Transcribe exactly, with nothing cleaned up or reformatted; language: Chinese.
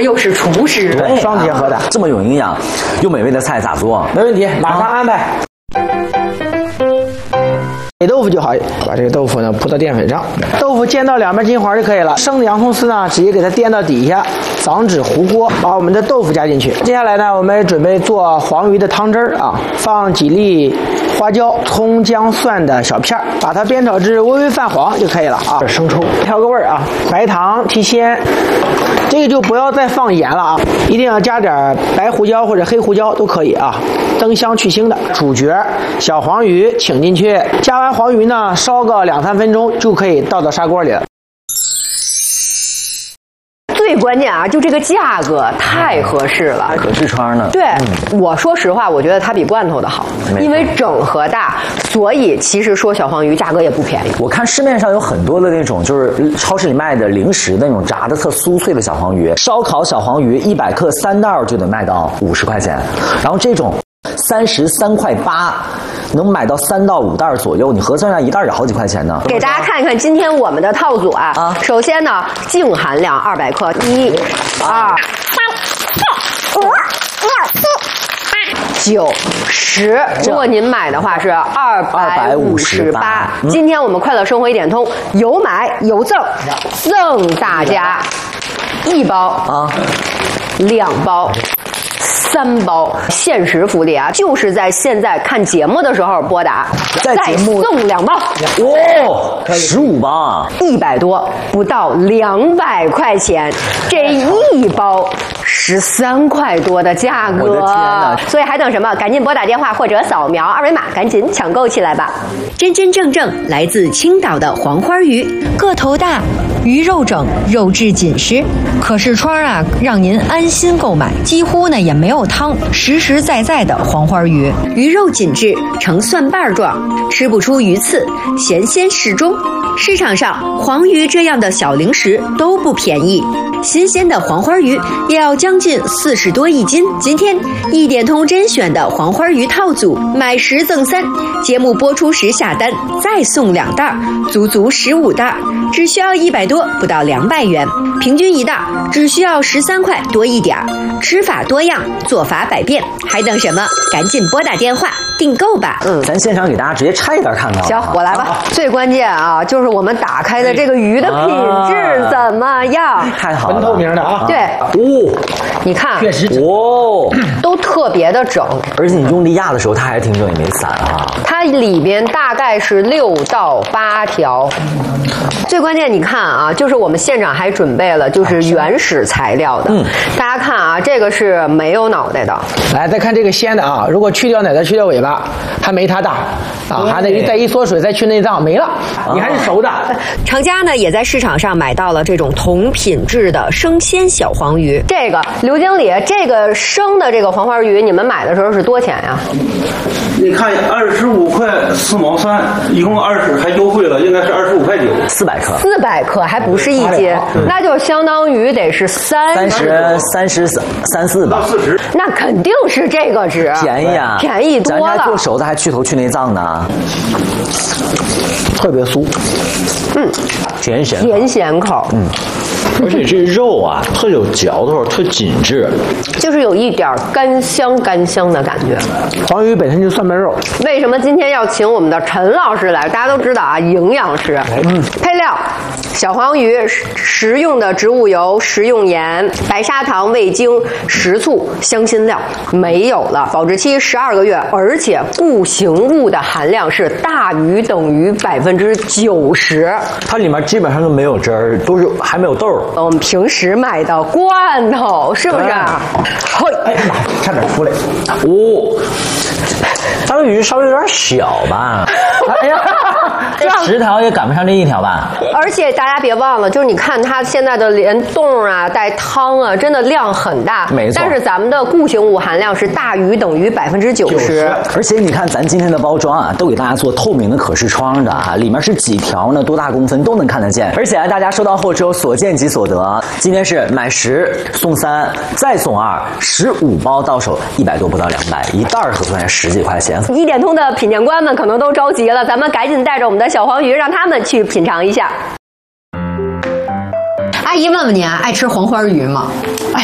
又是厨师， 对，双结合的， 这么有营养又美味的菜咋做？ 没问题，马上安排。给豆腐就好，把这个豆腐呢铺到淀粉上，豆腐煎到两边金黄就可以了。生的洋葱丝呢，直接给它垫到底下，防止糊锅。把我们的豆腐加进去。接下来呢，我们准备做黄鱼的汤汁儿啊，放几粒花椒、葱、姜、蒜的小片儿，把它煸炒至微微泛黄就可以了啊。生抽，调个味儿啊，白糖提鲜。这个就不要再放盐了啊，一定要加点白胡椒或者黑胡椒都可以啊，增香去腥的。主角小黄鱼请进去，加完黄鱼呢，烧个两三分钟就可以倒到砂锅里了。 最关键啊，就这个价格太合适了。 可视窗呢？ 对，嗯、我说实话，我觉得它比罐头的好，因为整盒大，所以其实说小黄鱼价格也不便宜。 我看市面上有很多的那种，就是超市里卖的零食那种炸的特酥脆的小黄鱼，烧烤小黄鱼一百克三袋就得卖到五十块钱，然后这种三十三块八。能买到三到五袋左右，你核算一下，一袋也好几块钱呢。 给大家看一看今天我们的套组啊，啊首先呢，净含量二百克，一、二、三、四、五、六、七、八、九、十。如果您买的话是二百五十八。今天我们快乐生活一点通有买有赠，赠大家一包啊，两包。三包限时福利啊，就是在现在看节目的时候拨打，再送两包。 哦，十五包啊， 一百多，不到两百块钱，这一包十三块多的价格。 我的天哪！ 所以还等什么？赶紧拨打电话或者扫描二维码，赶紧抢购起来吧！ 真真正正来自青岛的黄花鱼，个头大，鱼肉整，肉质紧实。可视窗啊，让您安心购买，几乎呢也没有汤，实实在在的黄花鱼，鱼肉紧致，呈蒜瓣状，吃不出鱼刺，咸鲜适中。市场上黄鱼这样的小零食都不便宜，新鲜的黄花鱼也要将近四十多一斤。今天一点通甄选的黄花鱼套组，买十赠三，节目播出时下单再送两袋，足足十五袋，只需要一百多，不到两百元，平均一袋只需要十三块多一点。吃法多样，做法百变，还等什么？赶紧拨打电话订购吧。 嗯，咱现场给大家直接拆一袋看看。 行，我来吧。啊、最关键啊，就是我们打开的这个鱼的品质怎么样？ 啊、太好了， 纯透明的啊。 对， 哦， 你看， 确实哦， 都特别的整， 而且你用力压的时候，它还挺整，也没散啊。 它里边大概是六到八条。最关键，你看啊，就是我们现场还准备了就是原始材料的。嗯，大家看啊，这个是没有脑袋的。 来，再看这个鲜的啊，如果去掉脑袋、去掉尾巴，还没它大啊，还得再一缩水，再去内脏，没了，你还是熟的。 厂家呢也在市场上买到了这种同品质的生鲜小黄鱼。 这个刘经理，这个生的这个黄花鱼，你们买的时候是多钱呀？ 你看，二十五块四毛三，一共二十，还优惠了，应该是二十五块九， 四百克， 四百克还不是一斤，那就相当于得是三三十三十三四吧， 四十， 那肯定是这个值， 便宜啊， 便宜多了。 咱家做熟的还去头去内脏呢， 特别酥， 嗯， 甜咸甜咸口， 嗯。 而且这肉啊，特有嚼头，特紧致， 就是有一点干香干香的感觉。 黄鱼本身就蒜瓣肉。 为什么今天要请我们的陈老师来？大家都知道啊，营养师。嗯，配料：小黄鱼、食用的植物油、食用盐、白砂糖、味精、食醋、香辛料，没有了。保质期十二个月，而且固形物的含量是大于等于百分之九十。 它里面基本上都没有汁儿，都是还没有豆。 我们平时买的罐头是不是？ 嘿，哎呀，差点出来。 哦，咱们鱼稍微有点小吧？哎呀，这十条也赶不上这一条吧？ 而且大家别忘了，就是你看它现在的连冻啊、带汤啊，真的量很大。 没错。 但是咱们的固形物含量是大于等于百分之九十。 而且你看咱今天的包装啊，都给大家做透明的可视窗的啊，里面是几条呢？多大公分都能看得见。而且大家收到后之后所见即所得，今天是买十送三，再送二，十五包到手一百多不到两百，一袋合算下十几块钱。 一点通的品鉴官们可能都着急了，咱们赶紧带着我们的小黄鱼，让他们去品尝一下。 阿姨问问你啊，爱吃黄花鱼吗？ 哎